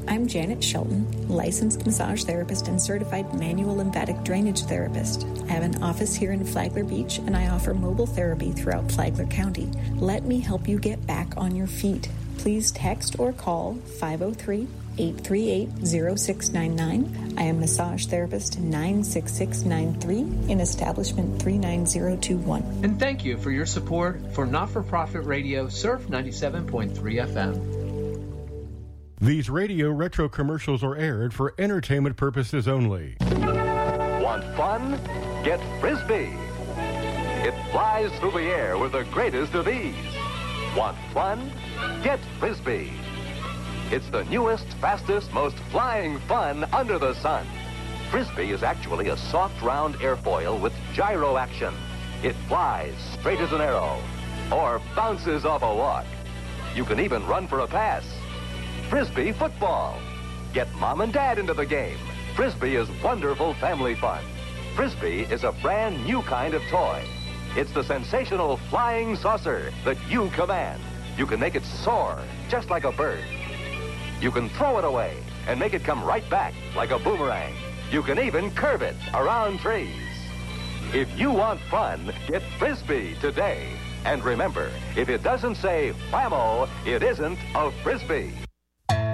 I'm Janet Shelton, licensed massage therapist and certified manual lymphatic drainage therapist. I have an office here in Flagler Beach, and I offer mobile therapy throughout Flagler County. Let me help you get back on your feet. Please text or call 503-838-0699. I am massage therapist 96693 in establishment 39021. And thank you for your support for not-for-profit radio Surf 97.3 FM. These radio retro commercials are aired for entertainment purposes only. Want fun? Get Frisbee. It flies through the air with the greatest of ease. Want fun? Get Frisbee. It's the newest, fastest, most flying fun under the sun. Frisbee is actually a soft, round airfoil with gyro action. It flies straight as an arrow or bounces off a walk. You can even run for a pass. Frisbee football. Get mom and dad into the game. Frisbee is wonderful family fun. Frisbee is a brand new kind of toy. It's the sensational flying saucer that you command. You can make it soar just like a bird. You can throw it away and make it come right back like a boomerang. You can even curve it around trees. If you want fun, get Frisbee today. And remember, if it doesn't say Whammo, it isn't a Frisbee.